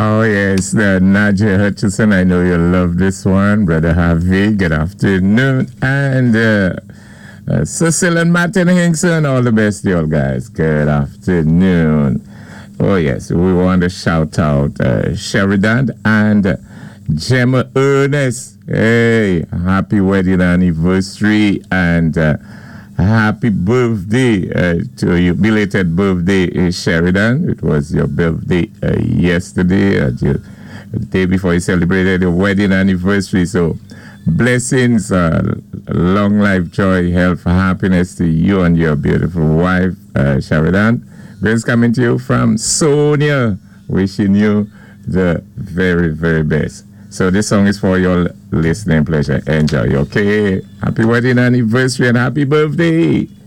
Oh, yes, Nadia Hutchison. I know you love this one. Brother Harvey, good afternoon. And Cecil and Martin Hinkson, all the best, you all guys. Good afternoon. Oh, yes, we want to shout out Sheridan and Gemma Ernest. Hey, happy wedding anniversary and happy birthday to you. Belated birthday, Sheridan. It was your birthday yesterday, the day before you celebrated your wedding anniversary. So, blessings, long life, joy, health, happiness to you and your beautiful wife, Sheridan. Grace coming to you from Sonia, wishing you the very, very best. So this song is for your listening pleasure. Enjoy, okay? Happy wedding anniversary and happy birthday.